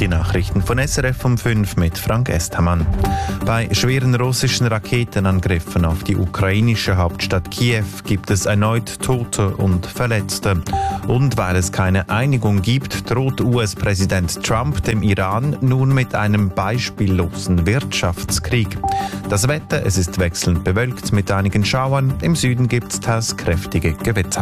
Die Nachrichten von SRF um 5 mit Frank Estermann. Bei schweren russischen Raketenangriffen auf die ukrainische Hauptstadt Kiew gibt es erneut Tote und Verletzte. Und weil es keine Einigung gibt, droht US-Präsident Trump dem Iran nun mit einem beispiellosen Wirtschaftskrieg. Das Wetter, es ist wechselnd bewölkt mit einigen Schauern. Im Süden gibt es teils kräftige Gewitter.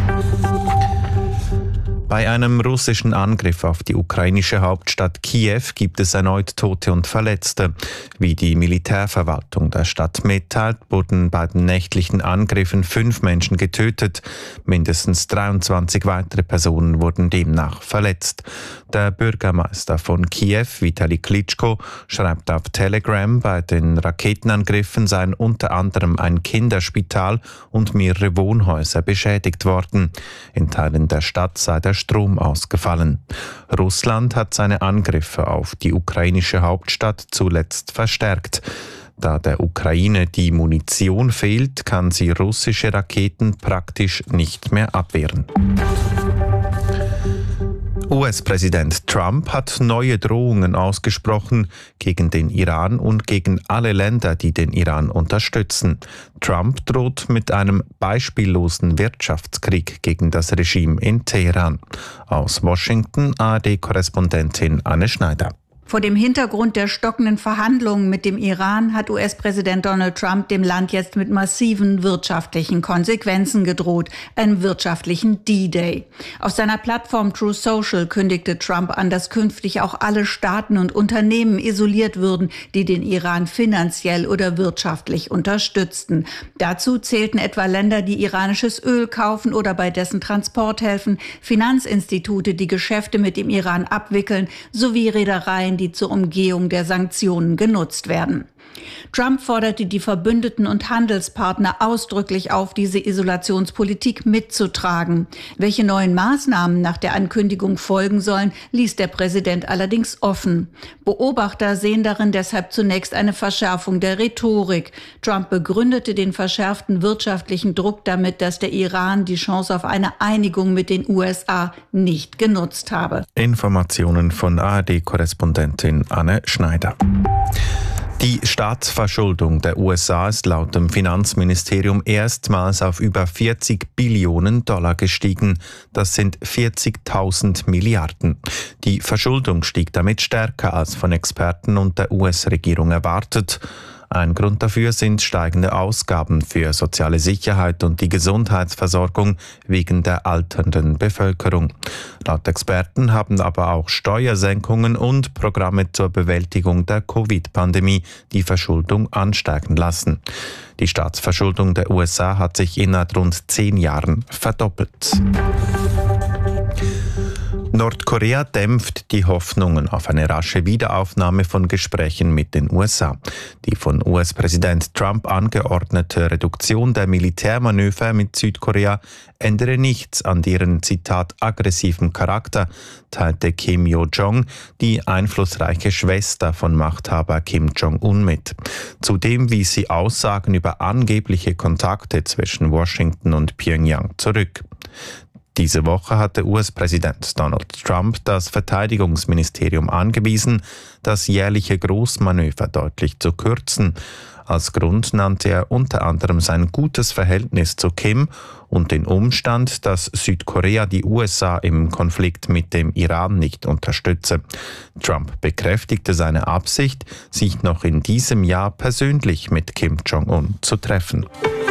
Bei einem russischen Angriff auf die ukrainische Hauptstadt Kiew gibt es erneut Tote und Verletzte. Wie die Militärverwaltung der Stadt mitteilt, wurden bei den nächtlichen Angriffen 5 Menschen getötet. Mindestens 23 weitere Personen wurden demnach verletzt. Der Bürgermeister von Kiew, Vitali Klitschko, schreibt auf Telegram, bei den Raketenangriffen seien unter anderem ein Kinderspital und mehrere Wohnhäuser beschädigt worden. In Teilen der Stadt sei der Strom ausgefallen. Russland hat seine Angriffe auf die ukrainische Hauptstadt zuletzt verstärkt. Da der Ukraine die Munition fehlt, kann sie russische Raketen praktisch nicht mehr abwehren. US-Präsident Trump hat neue Drohungen ausgesprochen gegen den Iran und gegen alle Länder, die den Iran unterstützen. Trump droht mit einem beispiellosen Wirtschaftskrieg gegen das Regime in Teheran. Aus Washington ARD-Korrespondentin Anne Schneider. Vor dem Hintergrund der stockenden Verhandlungen mit dem Iran hat US-Präsident Donald Trump dem Land jetzt mit massiven wirtschaftlichen Konsequenzen gedroht, einem wirtschaftlichen D-Day. Auf seiner Plattform Truth Social kündigte Trump an, dass künftig auch alle Staaten und Unternehmen isoliert würden, die den Iran finanziell oder wirtschaftlich unterstützten. Dazu zählten etwa Länder, die iranisches Öl kaufen oder bei dessen Transport helfen, Finanzinstitute, die Geschäfte mit dem Iran abwickeln, sowie Reedereien, die zur Umgehung der Sanktionen genutzt werden. Trump forderte die Verbündeten und Handelspartner ausdrücklich auf, diese Isolationspolitik mitzutragen. Welche neuen Maßnahmen nach der Ankündigung folgen sollen, ließ der Präsident allerdings offen. Beobachter sehen darin deshalb zunächst eine Verschärfung der Rhetorik. Trump begründete den verschärften wirtschaftlichen Druck damit, dass der Iran die Chance auf eine Einigung mit den USA nicht genutzt habe. Informationen von ARD-Korrespondentin Anne Schneider. Die Staatsverschuldung der USA ist laut dem Finanzministerium erstmals auf über 40 Billionen Dollar gestiegen. Das sind 40.000 Milliarden. Die Verschuldung stieg damit stärker als von Experten und der US-Regierung erwartet. Ein Grund dafür sind steigende Ausgaben für soziale Sicherheit und die Gesundheitsversorgung wegen der alternden Bevölkerung. Laut Experten haben aber auch Steuersenkungen und Programme zur Bewältigung der Covid-Pandemie die Verschuldung ansteigen lassen. Die Staatsverschuldung der USA hat sich innerhalb rund 10 Jahren verdoppelt. Nordkorea dämpft die Hoffnungen auf eine rasche Wiederaufnahme von Gesprächen mit den USA. Die von US-Präsident Trump angeordnete Reduktion der Militärmanöver mit Südkorea ändere nichts an deren, Zitat, aggressiven Charakter, teilte Kim Yo-jong, die einflussreiche Schwester von Machthaber Kim Jong-un, mit. Zudem wies sie Aussagen über angebliche Kontakte zwischen Washington und Pyongyang zurück. Diese Woche hatte US-Präsident Donald Trump das Verteidigungsministerium angewiesen, das jährliche Großmanöver deutlich zu kürzen. Als Grund nannte er unter anderem sein gutes Verhältnis zu Kim und den Umstand, dass Südkorea die USA im Konflikt mit dem Iran nicht unterstütze. Trump bekräftigte seine Absicht, sich noch in diesem Jahr persönlich mit Kim Jong-un zu treffen.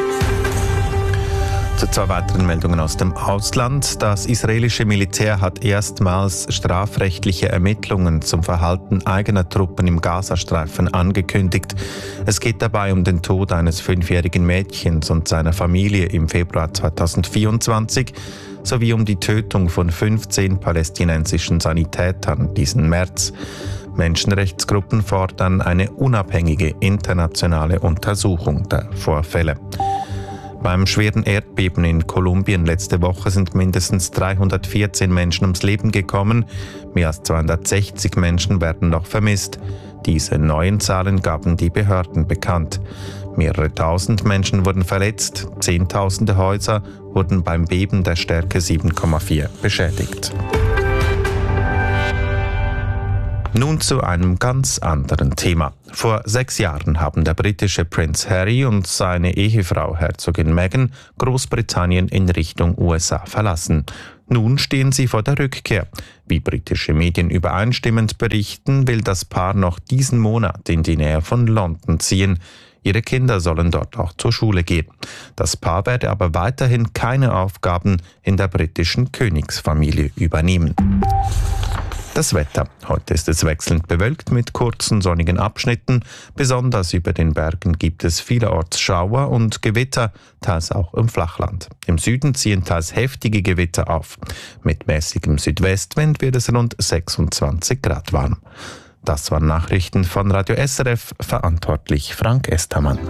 Zu 2 weiteren Meldungen aus dem Ausland. Das israelische Militär hat erstmals strafrechtliche Ermittlungen zum Verhalten eigener Truppen im Gazastreifen angekündigt. Es geht dabei um den Tod eines 5-jährigen Mädchens und seiner Familie im Februar 2024 sowie um die Tötung von 15 palästinensischen Sanitätern diesen März. Menschenrechtsgruppen fordern eine unabhängige internationale Untersuchung der Vorfälle. Beim schweren Erdbeben in Kolumbien letzte Woche sind mindestens 314 Menschen ums Leben gekommen. Mehr als 260 Menschen werden noch vermisst. Diese neuen Zahlen gaben die Behörden bekannt. Mehrere tausend Menschen wurden verletzt. Zehntausende Häuser wurden beim Beben der Stärke 7,4 beschädigt. Nun zu einem ganz anderen Thema. Vor 6 Jahren haben der britische Prinz Harry und seine Ehefrau Herzogin Meghan Großbritannien in Richtung USA verlassen. Nun stehen sie vor der Rückkehr. Wie britische Medien übereinstimmend berichten, will das Paar noch diesen Monat in die Nähe von London ziehen. Ihre Kinder sollen dort auch zur Schule gehen. Das Paar werde aber weiterhin keine Aufgaben in der britischen Königsfamilie übernehmen. Das Wetter. Heute ist es wechselnd bewölkt mit kurzen sonnigen Abschnitten. Besonders über den Bergen gibt es vielerorts Schauer und Gewitter, teils auch im Flachland. Im Süden ziehen teils heftige Gewitter auf. Mit mäßigem Südwestwind wird es rund 26 Grad warm. Das waren Nachrichten von Radio SRF, verantwortlich Frank Estermann.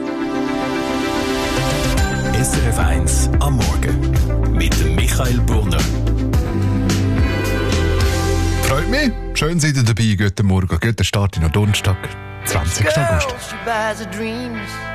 SRF 1 am Morgen mit Michael Brunner. Freut mich. Schön seid ihr dabei. Guten Morgen, guten Start in den Donnerstag, 20. August.